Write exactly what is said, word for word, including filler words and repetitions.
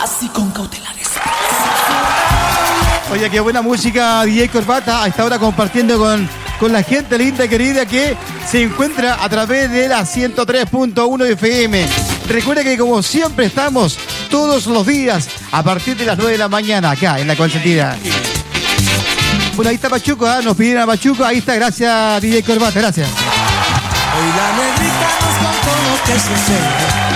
Así con cautelares. Oye, qué buena música, D J Corbata, a esta hora compartiendo con, con la gente linda y querida que se encuentra a través de la ciento tres punto uno F M. Recuerda que como siempre estamos todos los días a partir de las nueve de la mañana acá en La Consentida. Bueno, ahí está Pachuco, ¿eh? Nos pidieron a Pachuco, ahí está, gracias D J Corbata, gracias. Hoy la negrita nos contó lo que sucede.